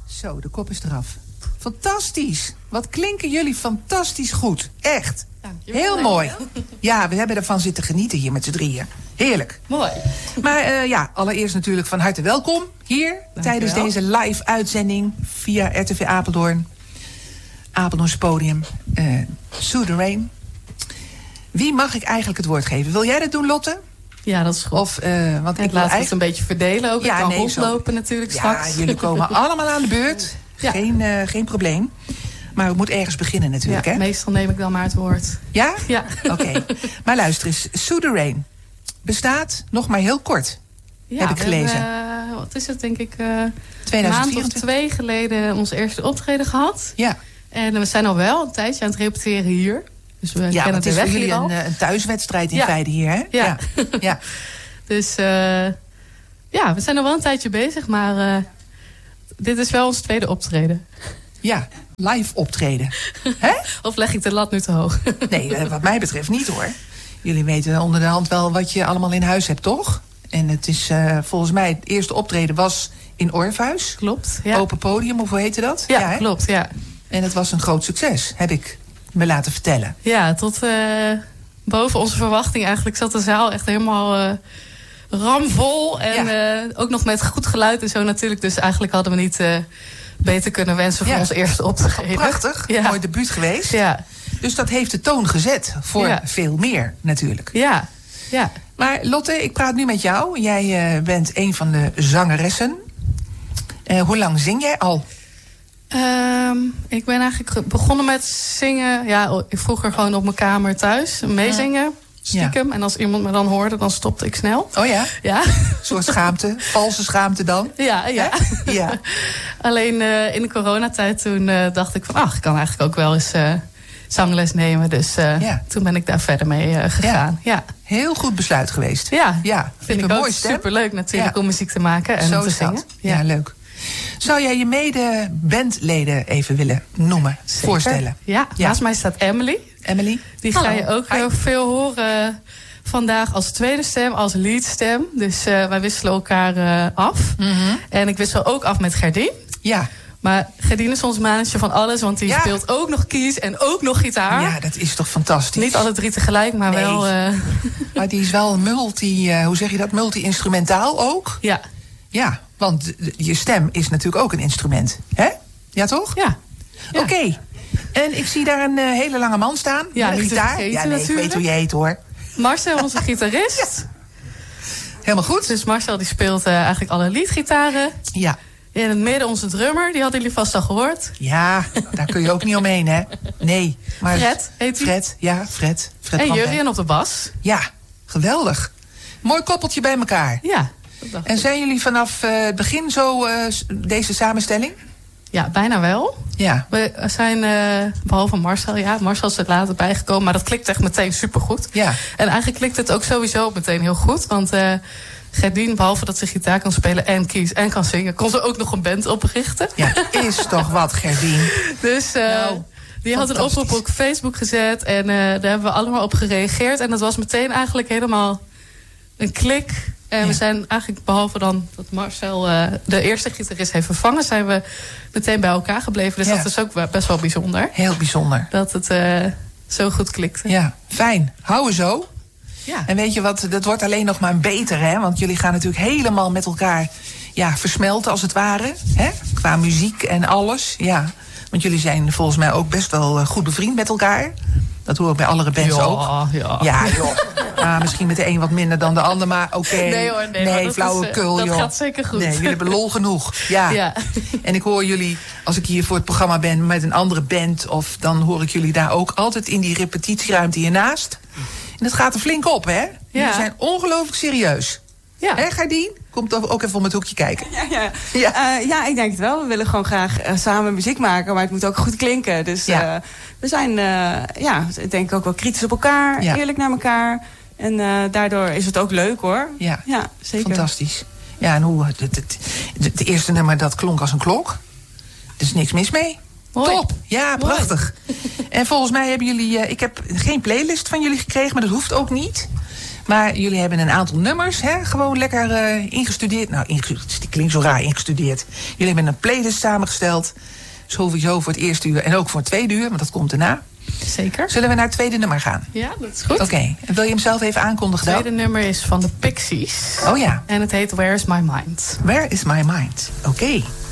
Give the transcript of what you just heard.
Zo, de kop is eraf. Fantastisch. Wat klinken jullie fantastisch goed. Echt. Dankjewel. Heel mooi. Ja, we hebben ervan zitten genieten hier met z'n drieën. Heerlijk. Mooi. Maar allereerst natuurlijk van harte welkom hier. Tijdens deze live uitzending via RTV Apeldoorn. Apeldoorns podium. Sue the Rain. Wie mag ik eigenlijk het woord geven? Wil jij dat doen, Lotte? Ja, dat is goed. Of, want ik laat het een beetje verdelen ook. Ja, ik kan rondlopen natuurlijk straks. Ja, jullie komen allemaal aan de beurt. Ja. Geen probleem. Maar we moeten ergens beginnen natuurlijk, hè? Meestal neem ik dan maar het woord. Ja? Ja. Oké. Maar luister eens. Sue the Rain bestaat nog maar heel kort. Ja, heb ik gelezen. Wat is het, denk ik... 2024. Een maand of 2 geleden ons eerste optreden gehad. Ja. En we zijn al wel een tijdje aan het repeteren hier. Dus we kennen het de is weg voor jullie hier al. een thuiswedstrijd in feite hier, hè? Ja. Ja. Dus we zijn al wel een tijdje bezig, maar dit is wel ons tweede optreden. Ja, live optreden. Hè? Of leg ik de lat nu te hoog? Nee, wat mij betreft niet hoor. Jullie weten onder de hand wel wat je allemaal in huis hebt, toch? En het is volgens mij het eerste optreden was in Orpheus. Klopt, ja. Open podium, of hoe heette dat? Ja, klopt, ja. En het was een groot succes, heb ik me laten vertellen. Ja, tot boven onze verwachting eigenlijk zat de zaal echt helemaal ramvol. En ook nog met goed geluid en zo natuurlijk. Dus eigenlijk hadden we niet beter kunnen wensen voor ons eerste optreden. Prachtig, mooi debuut geweest. Ja. Dus dat heeft de toon gezet voor veel meer natuurlijk. Ja. Maar Lotte, ik praat nu met jou. Jij bent een van de zangeressen. Hoe lang zing jij al? Ik ben eigenlijk begonnen met zingen. Ja, vroeger gewoon op mijn kamer thuis. Meezingen, stiekem. Ja. En als iemand me dan hoorde, dan stopte ik snel. Oh ja? Ja. Een soort schaamte, valse schaamte dan? Ja. Ja. Alleen in de coronatijd toen dacht ik van... ik kan eigenlijk ook wel eens zangles nemen. Dus toen ben ik daar verder mee gegaan. Ja. Heel goed besluit geweest. Ja. Vind ik ook superleuk natuurlijk om muziek te maken en te zingen. Ja, leuk. Zou jij je mede-bandleden even willen noemen, voorstellen? Ja, naast mij staat Emily. Die ga je ook heel veel horen vandaag als tweede stem, als leadstem. Dus wij wisselen elkaar af. Mm-hmm. En ik wissel ook af met Gerdien. Ja. Maar Gerdien is ons manager van alles, want die speelt ook nog keys en ook nog gitaar. Ja, dat is toch fantastisch. Niet alle 3 tegelijk, maar wel... Maar die is wel multi-instrumentaal ook. Ja. Ja, want je stem is natuurlijk ook een instrument. Hè? Ja, toch? Ja. Oké. En ik zie daar een hele lange man staan. Ja, met een gitaar. Vergeten, ik weet hoe je heet, hoor. Marcel, onze gitarist. Ja. Helemaal goed. Dus Marcel die speelt eigenlijk alle leadgitaren. Ja. In het midden onze drummer, die hadden jullie vast al gehoord. Ja, daar kun je ook niet omheen, hè? Nee. Maar Fred heet hij. Fred, ja, Fred. En Jurjen op de bas. Ja, geweldig. Mooi koppeltje bij elkaar. Ja. En zijn jullie vanaf het begin zo deze samenstelling? Ja, bijna wel. Ja. We zijn, behalve Marcel, Marcel is er later bijgekomen, maar dat klikt echt meteen supergoed. Ja. En eigenlijk klikt het ook sowieso meteen heel goed, want Gerdien, behalve dat ze gitaar kan spelen en keys en kan zingen, kon ze ook nog een band oprichten. Ja, is toch wat, Gerdien. Dus die had een oproep op Facebook gezet en daar hebben we allemaal op gereageerd. En dat was meteen eigenlijk helemaal een klik. En we zijn eigenlijk, behalve dan dat Marcel de eerste gitarist heeft vervangen, zijn we meteen bij elkaar gebleven. Dus dat is ook best wel bijzonder. Heel bijzonder. Dat het zo goed klikte. Ja, fijn. Houden zo. Ja. En weet je wat, dat wordt alleen nog maar beter, hè? Want jullie gaan natuurlijk helemaal met elkaar versmelten, als het ware. Hè? Qua muziek en alles. Ja. Want jullie zijn volgens mij ook best wel goed bevriend met elkaar. Dat hoor ik bij andere bands ook. Ja, joh. Misschien met de een wat minder dan de ander, maar oké. Nee hoor, nee flauwekul, joh. Dat gaat zeker goed. Nee, jullie hebben lol genoeg. Ja. En ik hoor jullie, als ik hier voor het programma ben met een andere band, of dan hoor ik jullie daar ook altijd in die repetitieruimte hiernaast. En dat gaat er flink op, hè? Jullie zijn ongelooflijk serieus. Ja. Hè, Gerdien? Komt ook even om het hoekje kijken. Ja, ik denk het wel. We willen gewoon graag samen muziek maken, maar het moet ook goed klinken. Dus we zijn, ik denk ook wel kritisch op elkaar, eerlijk naar elkaar. En daardoor is het ook leuk, hoor. Ja, zeker. Fantastisch. Ja, en hoe het eerste nummer, dat klonk als een klok. Er is niks mis mee. Mooi. Top. Ja, prachtig. En volgens mij hebben jullie... ik heb geen playlist van jullie gekregen, maar dat hoeft ook niet. Maar jullie hebben een aantal nummers, hè? Gewoon lekker ingestudeerd. Nou, die klinkt zo raar, ingestudeerd. Jullie hebben een playlist samengesteld. Sowieso voor het eerste uur en ook voor het tweede uur, want dat komt daarna. Zeker. Zullen we naar het tweede nummer gaan? Ja, dat is goed. Oké. En wil je hem zelf even aankondigen dan? Het tweede nummer is van de Pixies. Oh ja. En het heet Where is My Mind. Where is My Mind? Oké.